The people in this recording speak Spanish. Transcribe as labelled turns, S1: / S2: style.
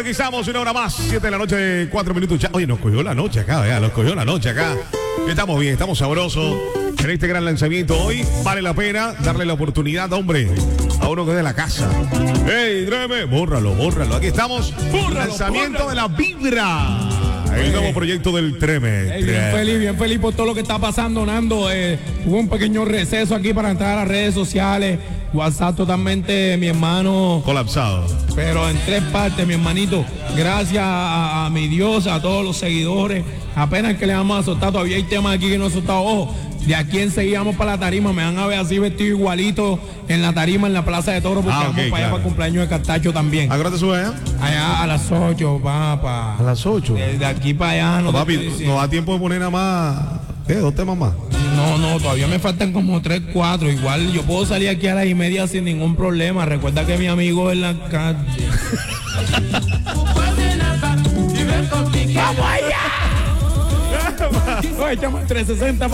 S1: aquí estamos, una hora más, 7 de la noche, 4 minutos ya. Oye, nos cogió la noche acá, vea, nos cogió la noche acá. Estamos bien, estamos sabrosos. En este gran lanzamiento hoy, vale la pena darle la oportunidad, hombre, a uno que es de la casa. ¡Ey, Dreme! Bórralo. Aquí estamos. Lanzamiento de la Vibra. El nuevo proyecto del Treme.
S2: Bien feliz por todo lo que está pasando, Nando. Hubo un pequeño receso aquí para entrar a las redes sociales. WhatsApp totalmente, mi hermano.
S1: Colapsado.
S2: Pero en 3 partes, mi hermanito. Gracias a mi Dios, a todos los seguidores. Apenas que le vamos a soltar, todavía hay temas aquí que no he soltado. Ojo, de aquí enseguida vamos para la tarima. Me van a ver así vestido igualito en la tarima, en la Plaza de Toros, porque vamos para allá para el cumpleaños de Cartacho también.
S1: ¿A qué hora te subes allá?
S2: Allá a las 8, papá.
S1: A las 8.
S2: De aquí para allá.
S1: No, papi, no da tiempo de poner nada más. ¿Qué? 2 temas más.
S2: No, todavía me faltan como 3, 4. Igual yo puedo salir aquí a las 1:30 sin ningún problema. Recuerda que mi amigo es la calle. ¡Vamos allá! Oye, echamos 360 para